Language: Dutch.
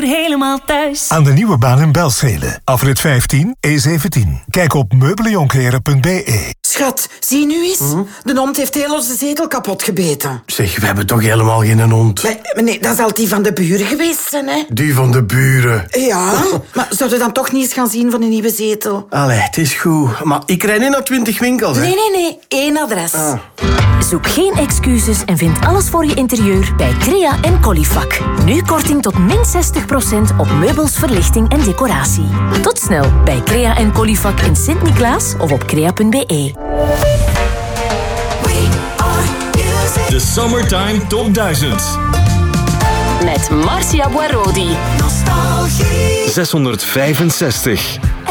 Helemaal thuis. Aan de nieuwe baan in Belschelen. Afrit 15, E17. Kijk op meubelenjonkeren.be. Schat, zie nu eens. De hond heeft heel onze zetel kapot gebeten. Zeg, we hebben toch helemaal geen hond? Nee, dat zal die van de buren geweest zijn, hè? Die van de buren. Ja, maar zouden we dan toch niet eens gaan zien van een nieuwe zetel? Allee, het is goed. Maar ik rijd niet naar 20 winkels, hè? Nee. 1 adres. Zoek geen excuses en vind alles voor je interieur bij Crea en Colifac. Nu korting tot min 60% op meubels, verlichting en decoratie. Tot snel bij Crea en Colifac in Sint-Niklaas of op crea.be. De Summertime Top 1000. Met Marcia Boirodi. Nostalgie. 665.